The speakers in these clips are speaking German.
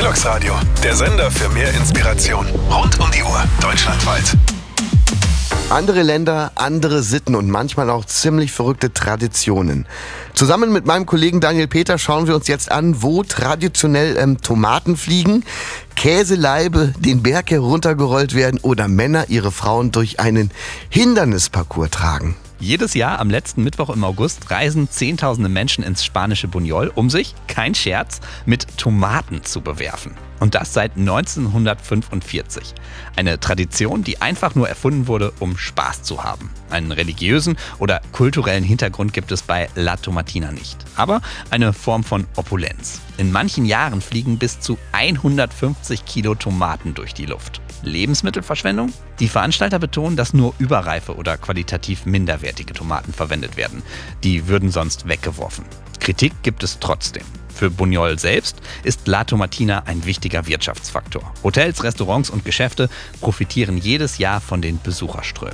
Grillox Radio, der Sender für mehr Inspiration. Rund um die Uhr, deutschlandweit. Andere Länder, andere Sitten und manchmal auch ziemlich verrückte Traditionen. Zusammen mit meinem Kollegen Daniel Peter schauen wir uns jetzt an, wo traditionell Tomaten fliegen, Käselaibe den Berg heruntergerollt werden oder Männer ihre Frauen durch einen Hindernisparcours tragen. Jedes Jahr am letzten Mittwoch im August reisen Zehntausende Menschen ins spanische Buñol, um sich, kein Scherz, mit Tomaten zu bewerfen. Und das seit 1945. Eine Tradition, die einfach nur erfunden wurde, um Spaß zu haben. Einen religiösen oder kulturellen Hintergrund gibt es bei La Tomatina nicht. Aber eine Form von Opulenz. In manchen Jahren fliegen bis zu 150 Kilo Tomaten durch die Luft. Lebensmittelverschwendung? Die Veranstalter betonen, dass nur überreife oder qualitativ minderwertige Tomaten verwendet werden. Die würden sonst weggeworfen. Kritik gibt es trotzdem. Für Buñol selbst ist La Tomatina ein wichtiger Wirtschaftsfaktor. Hotels, Restaurants und Geschäfte profitieren jedes Jahr von den Besucherströmen.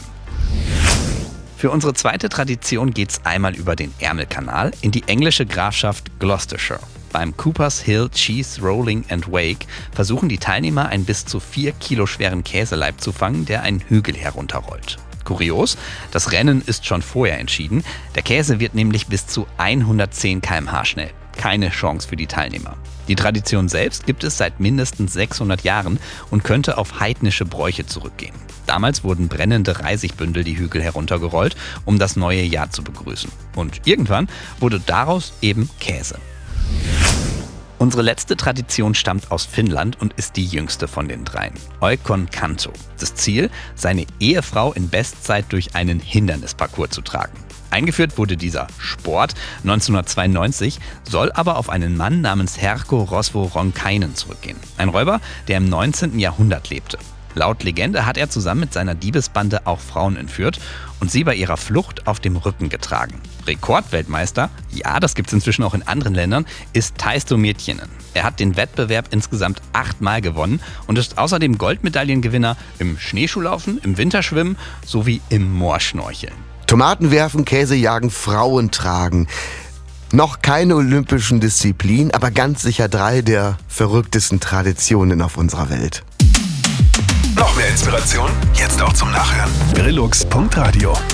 Für unsere zweite Tradition geht's einmal über den Ärmelkanal in die englische Grafschaft Gloucestershire. Beim Coopers Hill Cheese Rolling and Wake versuchen die Teilnehmer, einen bis zu 4 Kilo schweren Käseleib zu fangen, der einen Hügel herunterrollt. Kurios, das Rennen ist schon vorher entschieden. Der Käse wird nämlich bis zu 110 km/h schnell. Keine Chance für die Teilnehmer. Die Tradition selbst gibt es seit mindestens 600 Jahren und könnte auf heidnische Bräuche zurückgehen. Damals wurden brennende Reisigbündel die Hügel heruntergerollt, um das neue Jahr zu begrüßen. Und irgendwann wurde daraus eben Käse. Unsere letzte Tradition stammt aus Finnland und ist die jüngste von den dreien. Oikon Kanto. Das Ziel, seine Ehefrau in Bestzeit durch einen Hindernisparcours zu tragen. Eingeführt wurde dieser Sport 1992, soll aber auf einen Mann namens Herkko Rosvo Ronkainen zurückgehen. Ein Räuber, der im 19. Jahrhundert lebte. Laut Legende hat er zusammen mit seiner Diebesbande auch Frauen entführt und sie bei ihrer Flucht auf dem Rücken getragen. Rekordweltmeister, ja, das gibt's inzwischen auch in anderen Ländern, ist Taisto Miettinen. Er hat den Wettbewerb insgesamt 8-mal gewonnen und ist außerdem Goldmedaillengewinner im Schneeschuhlaufen, im Winterschwimmen sowie im Moorschnorcheln. Tomaten werfen, Käse jagen, Frauen tragen. Noch keine olympischen Disziplinen, aber ganz sicher 3 der verrücktesten Traditionen auf unserer Welt. Noch mehr Inspiration? Jetzt auch zum Nachhören. Grillox.radio